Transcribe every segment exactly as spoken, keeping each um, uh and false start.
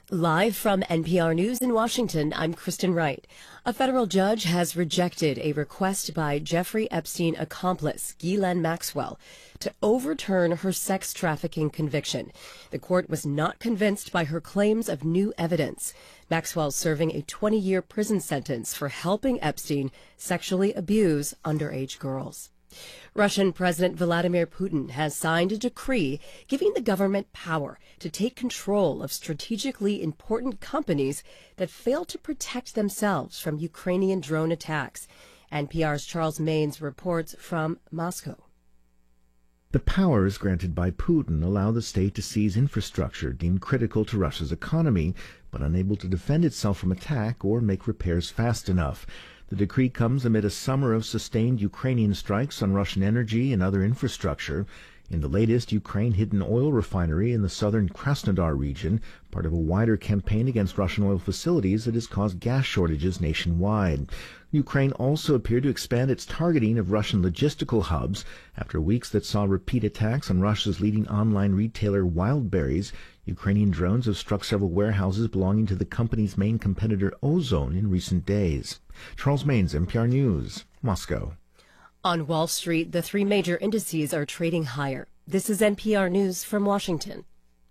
Live from N P R News in Washington, I'm Kristen Wright. A federal judge has rejected a request by Jeffrey Epstein accomplice, Ghislaine Maxwell, to overturn her sex trafficking conviction. The court was not convinced by her claims of new evidence. Maxwell serving a twenty-year prison sentence for helping Epstein sexually abuse underage girls. Russian President Vladimir Putin has signed a decree giving the government power to take control of strategically important companies that fail to protect themselves from Ukrainian drone attacks. N P R's Charles Maynes reports from Moscow. The powers granted by Putin allow the state to seize infrastructure deemed critical to Russia's economy, but unable to defend itself from attack or make repairs fast enough. The decree comes amid a summer of sustained Ukrainian strikes on Russian energy and other infrastructure. In the latest, Ukraine hit an oil refinery in the southern Krasnodar region, part of a wider campaign against Russian oil facilities that has caused gas shortages nationwide. Ukraine also appeared to expand its targeting of Russian logistical hubs after weeks that saw repeat attacks on Russia's leading online retailer Wildberries. Ukrainian drones have struck several warehouses belonging to the company's main competitor Ozon in recent days. Charles Maynes, N P R News, Moscow. On Wall Street, the three major indices are trading higher. This is N P R News from Washington.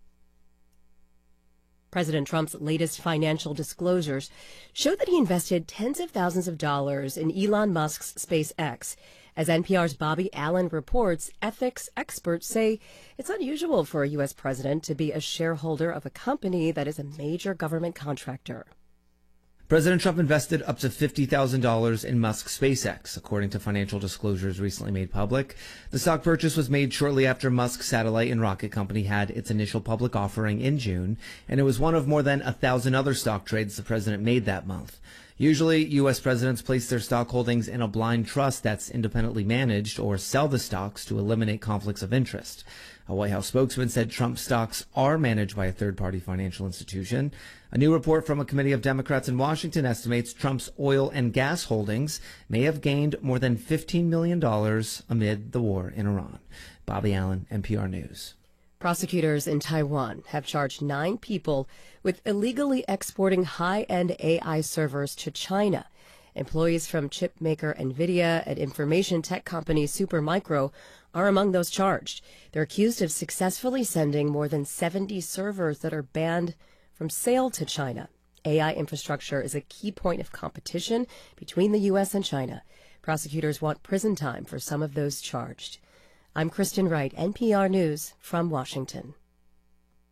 President Trump's latest financial disclosures show that he invested tens of thousands of dollars in Elon Musk's SpaceX. As N P R's Bobby Allen reports, ethics experts say it's unusual for a U S president to be a shareholder of a company that is a major government contractor. President Trump invested up to fifty thousand dollars in Musk's SpaceX, according to financial disclosures recently made public. The stock purchase was made shortly after Musk's satellite and rocket company had its initial public offering in June, and it was one of more than a thousand other stock trades the president made that month. Usually, U S presidents place their stock holdings in a blind trust that's independently managed or sell the stocks to eliminate conflicts of interest. A White House spokesman said Trump's stocks are managed by a third-party financial institution. A new report from a committee of Democrats in Washington estimates Trump's oil and gas holdings may have gained more than fifteen million dollars amid the war in Iran. Bobby Allen, N P R News. Prosecutors in Taiwan have charged nine people with illegally exporting high-end A I servers to China. Employees from chip maker NVIDIA and information tech company Supermicro are among those charged. They're accused of successfully sending more than seventy servers that are banned from sale to China. A I infrastructure is a key point of competition between the U S and China. Prosecutors want prison time for some of those charged. I'm Kristen Wright, N P R News from Washington.